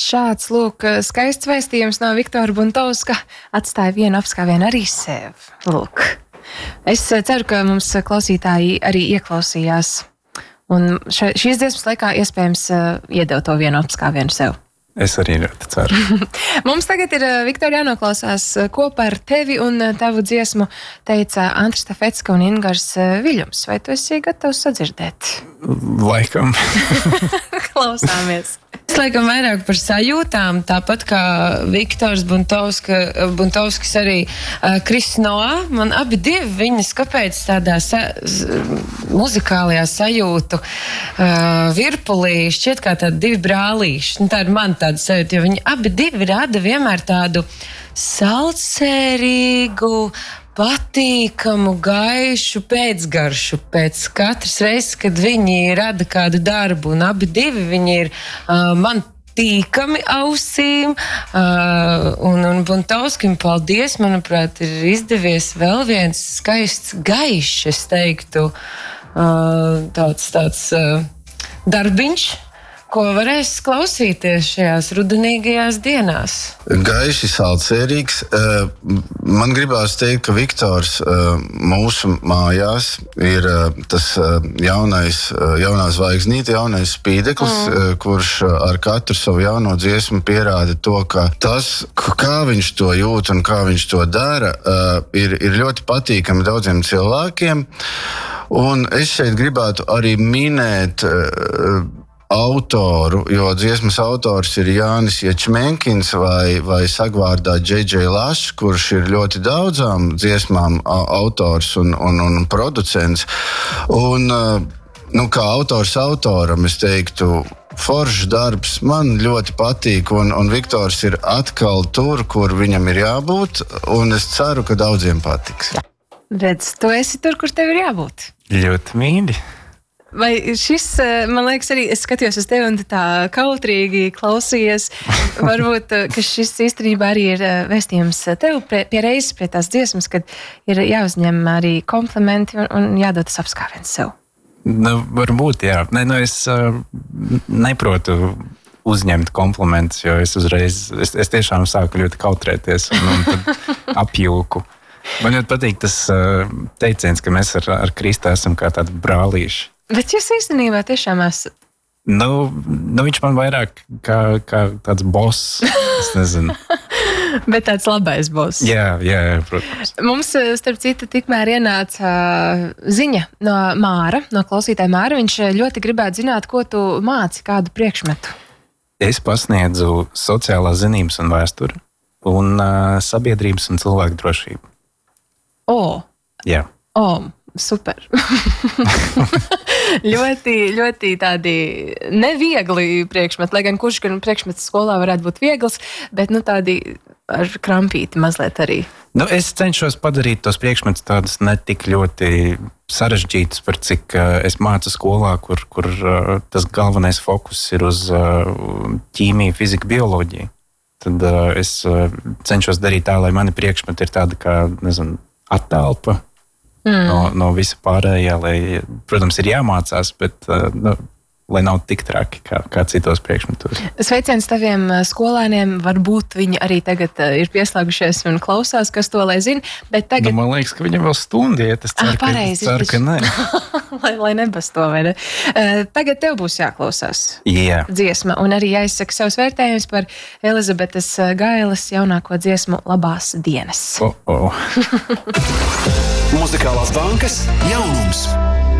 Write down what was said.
šāds, lūk, skaists vēstījums no Viktora Buntovska atstāja vienu apskāvienu arī sev. Lūk. Es ceru, ka mums klausītāji arī ieklausījās. Un šīs dziesmas laikā iespējams iedeva to vienu apskāvienu sev. Es arī ļoti ceru. Mums tagad ir, Viktor, jānoklausās kopā ar tevi un tavu dziesmu teica Andris Tafetska un Ingars Viļums. Vai tu esi gatavs sadzirdēt? Laikam. Klausāmies. Es laikam vairāk par sajūtām, tāpat kā Viktors Buntovskis arī Kris Noā. Man abi divi viņas kāpēc tādā muzikālajā sajūtu virpulī šķiet kā tādi divi brālīši. Nu, tā ir man tāda sajūta, jo viņi abi divi rada vienmēr tādu saldsērīgu, patīkamu, gaišu pēcgaršu pēc katras reizes, kad viņi rada kādu darbu, un abi divi viņi ir man tīkami ausīm, un Buntovskim paldies, manuprāt, ir izdevies vēl viens skaists gaišs, es teiktu, tāds darbiņš, ko varēs klausīties šajās rudenīgajās dienās. Gaiši saldsērīgs. Man gribās teikt, ka Viktors mūsu mājās ir tas jaunā zvaigznīte, jaunais spīdeklis, kurš ar katru savu jauno dziesmu pierāda to, ka tas, kā viņš to jūt un kā viņš to dara, ir ļoti patīkami daudziem cilvēkiem. Un es šeit gribētu arī minēt autoru, jo dziesmas autors ir Jānis Ječmenkins vai sagvārdā J.J. Lašs, kurš ir ļoti daudzām dziesmām autors un producents. Un, kā autors autoram, es teiktu, foršs darbs, man ļoti patīk, un Viktors ir atkal tur, kur viņam ir jābūt, un es ceru, ka daudziem patiks. Redz, tu esi tur, kur tev ir jābūt. Ļoti mīļi. Vai šis, man liekas, arī es skatījos uz tevi un tā kautrīgi klausījies. Varbūt, ka šis īstenībā arī ir vēstījums tev pie reizes pie tās dziesmas, kad ir jāuzņem arī komplimenti un jādod tas apskāviens sev. Varbūt, jā. Es neprotu uzņemt komplimentus, jo es tiešām sāku ļoti kautrēties un tad apjūku. Man ļoti patīk tas teiciens, ka mēs ar Kristu esam kā tādi brālīši. Bet jūs īstenībā tiešām esat? Viņš man vairāk kā tāds boss, es nezinu. Bet tāds labais boss. Jā, protams. Mums, starp citu, tikmēr ienāca ziņa no Māra, no klausītāja Māra. Viņš ļoti gribētu zināt, ko tu māci, kādu priekšmetu. Es pasniedzu sociālās zinības un vēsturi un sabiedrības un cilvēku drošību. Jā. Super. ļoti tādi neviegli priekšmeti, lai gan kurš priekšmets skolā varētu būt viegls, bet tādi ar krampīti mazliet arī. Es cenšos padarīt tos priekšmetus tādus ne tik ļoti sarežģītus, par cik es mācu skolā, kur tas galvenais fokus ir uz ķīmiju, fiziku, bioloģiju. Tad es cenšos darīt tā, lai mani priekšmeti ir tāda kā, nezinu, attelpa no visa pārējā, lai, protams, ir jāmācās, bet lai nav tik traki kā citos priekšmetos. Sveiciens taviem skolēniem, varbūt viņi arī tagad ir pieslēgušies un klausās, kas to lai zina, bet tagad... Man liekas, ka viņam vēl stundi iet, es ceru, ka nē. lai nebasto, vai ne? Tagad tev būs jāklausās dziesma, un arī jāizsaka savs vērtējums par Elizabetes Gailes jaunāko dziesmu Labās dienas. Muzikālās bankas jaunums.